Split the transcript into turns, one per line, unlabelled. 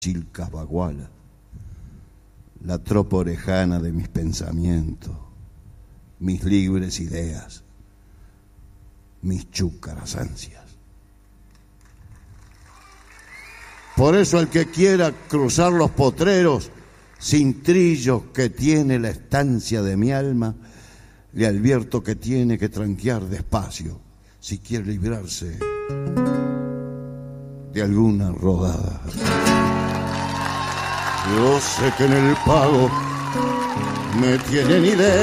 Chilcabaguala, la tropa orejana de mis pensamientos, mis libres ideas, mis chúcaras ansias. Por eso el que quiera cruzar los potreros sin trillos que tiene la estancia de mi alma, le advierto que tiene que tranquear despacio si quiere librarse de alguna rodada. Yo sé que en el pago me tienen idea.